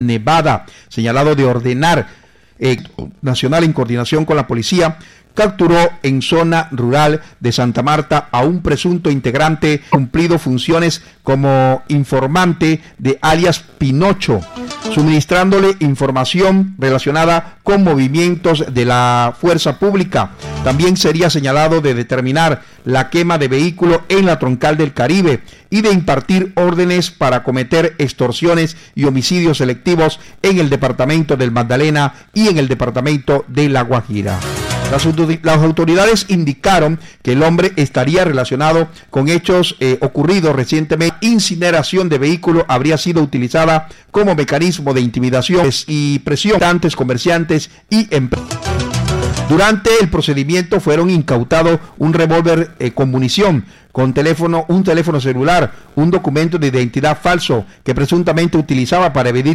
Nevada, señalado de ordenar nacional en coordinación con la policía, capturó en zona rural de Santa Marta a un presunto integrante cumplido funciones como informante de alias Pinocho, suministrándole información relacionada con movimientos de la fuerza pública. También sería señalado de determinar la quema de vehículos en la Troncal del Caribe y de impartir órdenes para cometer extorsiones y homicidios selectivos en el departamento del Magdalena y en el departamento de La Guajira. Las autoridades indicaron que el hombre estaría relacionado con hechos ocurridos recientemente. Incineración de vehículos habría sido utilizada como mecanismo de intimidación y presión a comerciantes y empresas. Durante el procedimiento fueron incautados un revólver con munición, un teléfono celular, un documento de identidad falso que presuntamente utilizaba para evadir